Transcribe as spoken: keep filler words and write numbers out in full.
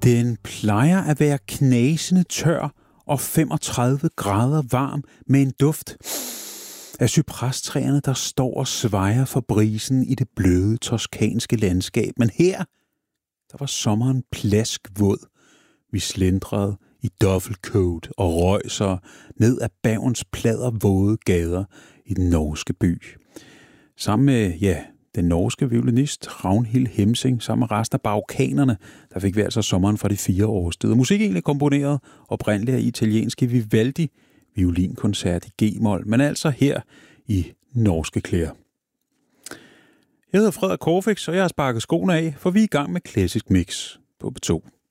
Den plejer at være knasende tør og femogtredive grader varm med en duft af cyprestræerne, der står og svejer for brisen i det bløde toskanske landskab. Men her, der var sommeren plaskvåd. Vi slendrede i duffelcoat og røjser ned ad Bergens pladdervåde gader i den norske by. Sammen med, ja, den norske violinist Ragnhild Hemsing, sammen med resten af Baukanerne, der fik vi altså sommeren fra de fire årstider. Musik egentlig komponeret oprindeligt af italienske Vivaldi, violinkoncert i G-mol, men altså her i norske klæder. Jeg hedder Frederik Korfix, og jeg har sparket skoene af, for vi er i gang med Klassisk Mix på B to.